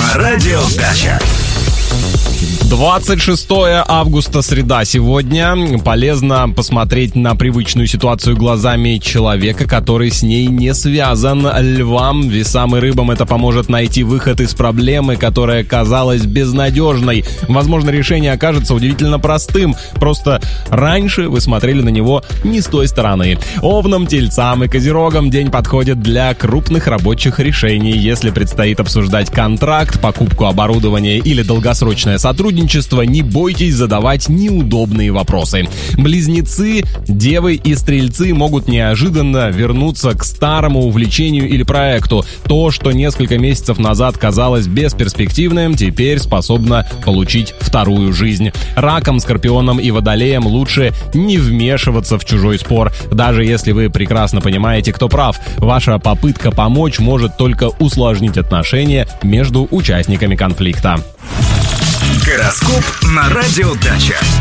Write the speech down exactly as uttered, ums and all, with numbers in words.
на радио Дача. двадцать шестое августа, среда сегодня. Полезно посмотреть на привычную ситуацию глазами человека, который с ней не связан. Львам, весам и рыбам это поможет найти выход из проблемы, которая казалась безнадежной. Возможно, решение окажется удивительно простым. Просто раньше вы смотрели на него не с той стороны. Овнам, тельцам и козерогам день подходит для крупных рабочих решений. Если предстоит обсуждать контракт, покупку оборудования или долгосрочное сотрудничество, не бойтесь задавать неудобные вопросы. Близнецы, девы и стрельцы могут неожиданно вернуться к старому увлечению или проекту. То, что несколько месяцев назад казалось бесперспективным, теперь способно получить вторую жизнь. Ракам, скорпионам и водолеям лучше не вмешиваться в чужой спор. Даже если вы прекрасно понимаете, кто прав, ваша попытка помочь может только усложнить отношения между участниками конфликта. Гороскоп на радио Дача.